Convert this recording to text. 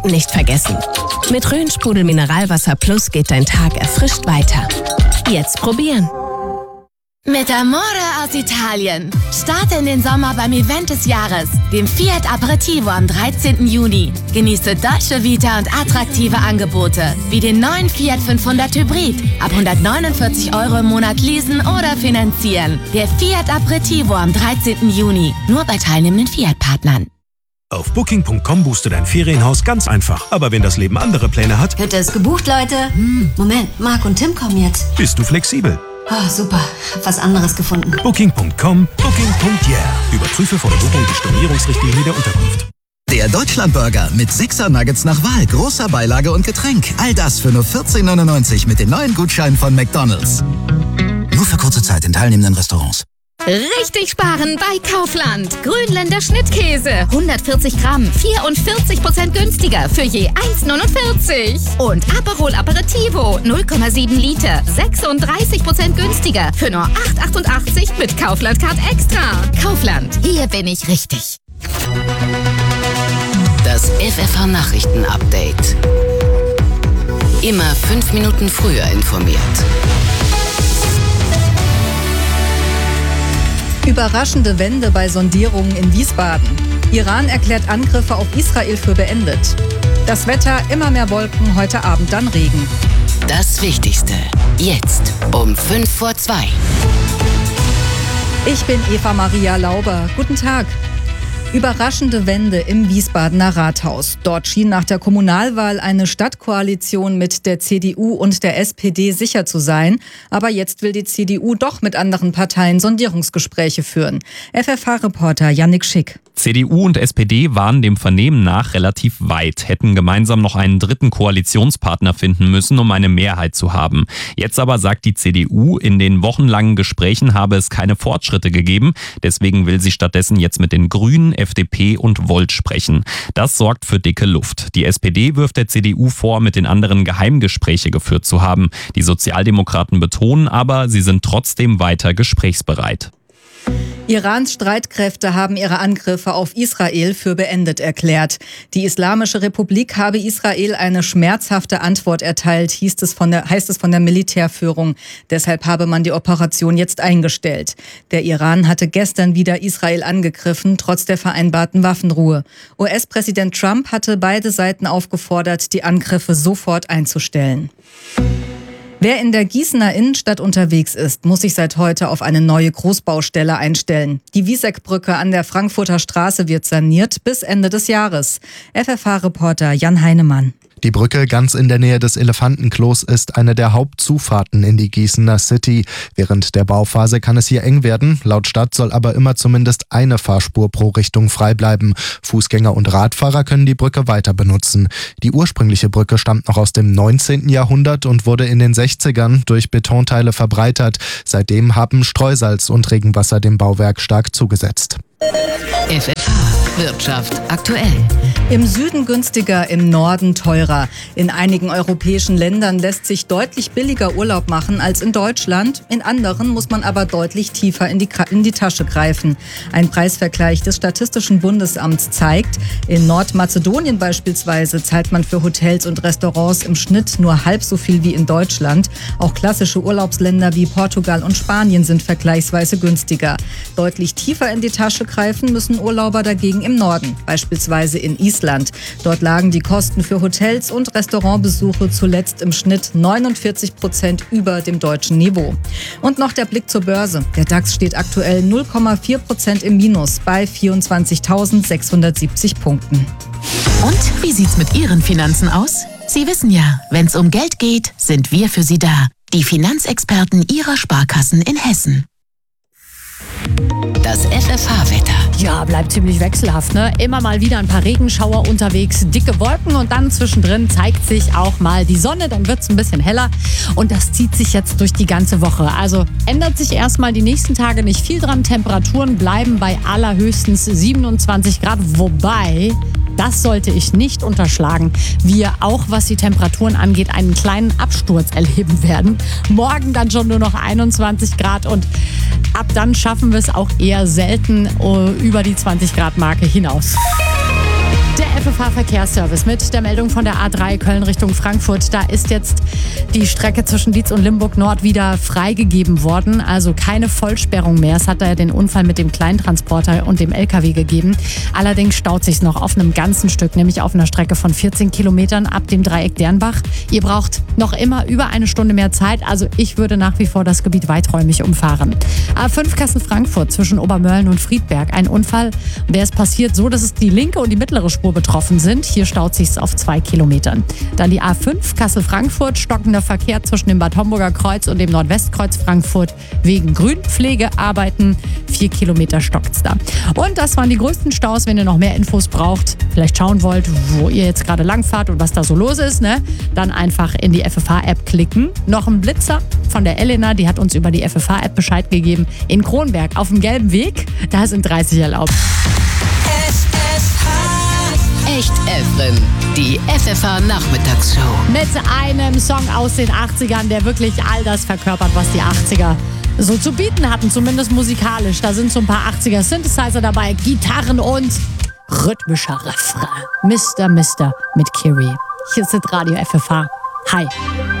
Trinken nicht vergessen. Mit Rhön-Sprudel Mineralwasser Plus geht dein Tag erfrischt weiter. Jetzt probieren. Mit Amore aus Italien. Starte in den Sommer beim Event des Jahres, dem Fiat Aperitivo am 13. Juni. Genieße Dolce Vita und attraktive Angebote, wie den neuen Fiat 500 Hybrid. Ab 149 € im Monat leasen oder finanzieren. Der Fiat Aperitivo am 13. Juni. Nur bei teilnehmenden Fiat-Partnern. Auf Booking.com buchst du dein Ferienhaus ganz einfach. Aber wenn das Leben andere Pläne hat... Wird es gebucht, Leute? Moment, Marc und Tim kommen jetzt. Bist du flexibel? Oh, super. Hab was anderes gefunden. Booking.com, Booking.yeah. Überprüfe vor der Buchung die Stornierungsrichtlinie der Unterkunft. Der Deutschlandburger mit 6er Nuggets nach Wahl, großer Beilage und Getränk. All das für nur 14,99 mit den neuen Gutscheinen von McDonald's. Nur für kurze Zeit in teilnehmenden Restaurants. Richtig sparen bei Kaufland. Grünländer Schnittkäse. 140 Gramm, 44% günstiger für je 1,49. Und Aperol Aperitivo, 0,7 Liter, 36% günstiger für nur 8,88 mit Kaufland Card Extra. Kaufland, hier bin ich richtig. Das FFH Nachrichten Update. Immer 5 Minuten früher informiert. Überraschende Wende bei Sondierungen in Wiesbaden. Iran erklärt Angriffe auf Israel für beendet. Das Wetter, immer mehr Wolken, heute Abend dann Regen. Das Wichtigste, jetzt um 2:05. Ich bin Eva Maria Lauber. Guten Tag. Überraschende Wende im Wiesbadener Rathaus. Dort schien nach der Kommunalwahl eine Stadtkoalition mit der CDU und der SPD sicher zu sein. Aber jetzt will die CDU doch mit anderen Parteien Sondierungsgespräche führen. FFH-Reporter Yannick Schick. CDU und SPD waren dem Vernehmen nach relativ weit, hätten gemeinsam noch einen dritten Koalitionspartner finden müssen, um eine Mehrheit zu haben. Jetzt aber sagt die CDU, in den wochenlangen Gesprächen habe es keine Fortschritte gegeben. Deswegen will sie stattdessen jetzt mit den Grünen, FDP und Volt sprechen. Das sorgt für dicke Luft. Die SPD wirft der CDU vor, mit den anderen Geheimgespräche geführt zu haben. Die Sozialdemokraten betonen aber, sie sind trotzdem weiter gesprächsbereit. Irans Streitkräfte haben ihre Angriffe auf Israel für beendet erklärt. Die Islamische Republik habe Israel eine schmerzhafte Antwort erteilt, heißt es von der Militärführung. Deshalb habe man die Operation jetzt eingestellt. Der Iran hatte gestern wieder Israel angegriffen, trotz der vereinbarten Waffenruhe. US-Präsident Trump hatte beide Seiten aufgefordert, die Angriffe sofort einzustellen. Wer in der Gießener Innenstadt unterwegs ist, muss sich seit heute auf eine neue Großbaustelle einstellen. Die Wieseckbrücke an der Frankfurter Straße wird saniert bis Ende des Jahres. FFH-Reporter Jan Heinemann. Die Brücke ganz in der Nähe des Elefantenklos ist eine der Hauptzufahrten in die Gießener City. Während der Bauphase kann es hier eng werden. Laut Stadt soll aber immer zumindest eine Fahrspur pro Richtung frei bleiben. Fußgänger und Radfahrer können die Brücke weiter benutzen. Die ursprüngliche Brücke stammt noch aus dem 19. Jahrhundert und wurde in den 60ern durch Betonteile verbreitert. Seitdem haben Streusalz und Regenwasser dem Bauwerk stark zugesetzt. FFH Wirtschaft aktuell. Im Süden günstiger, im Norden teurer. In einigen europäischen Ländern lässt sich deutlich billiger Urlaub machen als in Deutschland. In anderen muss man aber deutlich tiefer in die Tasche greifen. Ein Preisvergleich des Statistischen Bundesamts zeigt, in Nordmazedonien beispielsweise zahlt man für Hotels und Restaurants im Schnitt nur halb so viel wie in Deutschland. Auch klassische Urlaubsländer wie Portugal und Spanien sind vergleichsweise günstiger. Deutlich tiefer in die Tasche greifen müssen Urlauber dagegen im Norden, beispielsweise in Island. Dort lagen die Kosten für Hotels und Restaurantbesuche zuletzt im Schnitt 49% über dem deutschen Niveau. Und noch der Blick zur Börse. Der DAX steht aktuell 0,4% im Minus bei 24.670 Punkten. Und wie sieht's mit Ihren Finanzen aus? Sie wissen ja, wenn's um Geld geht, sind wir für Sie da. Die Finanzexperten Ihrer Sparkassen in Hessen. Das FFH-Wetter. Ja, bleibt ziemlich wechselhaft, ne? Immer mal wieder ein paar Regenschauer unterwegs, dicke Wolken und dann zwischendrin zeigt sich auch mal die Sonne, dann wird es ein bisschen heller und das zieht sich jetzt durch die ganze Woche. Also ändert sich erstmal die nächsten Tage nicht viel dran. Temperaturen bleiben bei allerhöchstens 27 Grad, wobei... Das sollte ich nicht unterschlagen. Wir auch, was die Temperaturen angeht, einen kleinen Absturz erleben werden. Morgen dann schon nur noch 21 Grad und ab dann schaffen wir es auch eher selten über die 20 Grad Marke hinaus. Der FFH Verkehrsservice mit der Meldung von der A3 Köln Richtung Frankfurt. Da ist jetzt die Strecke zwischen Dietz und Limburg Nord wieder freigegeben worden. Also keine Vollsperrung mehr. Es hat da ja den Unfall mit dem Kleintransporter und dem LKW gegeben. Allerdings staut sich noch auf einem ganzen Stück, nämlich auf einer Strecke von 14 Kilometern ab dem Dreieck Dernbach. Ihr braucht noch immer über eine Stunde mehr Zeit. Also ich würde nach wie vor das Gebiet weiträumig umfahren. A5 Kassel-Frankfurt zwischen Obermörlen und Friedberg. Ein Unfall, der ist passiert so, dass es die linke und die mittlere Spur betroffen sind. Hier staut sich auf 2 Kilometern. Dann die A5 Kassel-Frankfurt, stockender Verkehr zwischen dem Bad Homburger Kreuz und dem Nordwestkreuz Frankfurt wegen Grünpflegearbeiten. 4 Kilometer stockt's da. Und das waren die größten Staus. Wenn ihr noch mehr Infos braucht, vielleicht schauen wollt, wo ihr jetzt gerade langfahrt und was da so los ist, ne? Dann einfach in die FFH-App klicken. Noch ein Blitzer von der Elena, die hat uns über die FFH-App Bescheid gegeben. In Kronberg auf dem gelben Weg, da sind 30 erlaubt. Echt Efren, die FFH-Nachmittagsshow. Mit einem Song aus den 80ern, der wirklich all das verkörpert, was die 80er so zu bieten hatten, zumindest musikalisch. Da sind so ein paar 80er Synthesizer dabei, Gitarren und rhythmischer Refrain. Mr. mit Kiri. Hier ist Radio FFH. Hi.